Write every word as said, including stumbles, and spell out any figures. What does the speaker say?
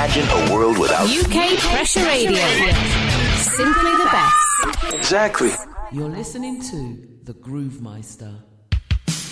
imagine a world without U K Pressure Radio. Simply the best. Exactly. You're listening to The Groove Meister.